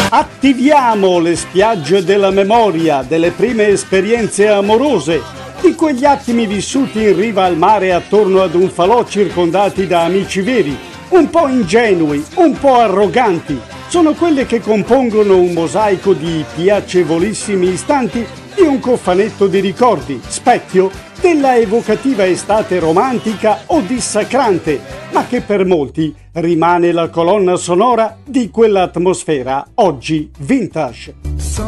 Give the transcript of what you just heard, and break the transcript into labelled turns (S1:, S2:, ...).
S1: Attiviamo le spiagge della memoria, delle prime esperienze amorose, di quegli attimi vissuti in riva al mare attorno ad un falò circondati da amici veri, un po' ingenui, un po' arroganti. Sono quelle che compongono un mosaico di piacevolissimi istanti di un cofanetto di ricordi, specchio della evocativa estate romantica o dissacrante, ma che per molti rimane la colonna sonora di quell'atmosfera oggi vintage.